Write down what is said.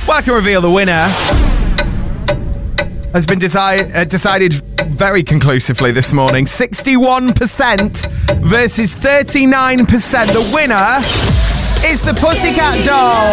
Well, I can reveal the winner. Has been decided very conclusively this morning. 61% versus 39%. The winner is the Pussycat Dolls.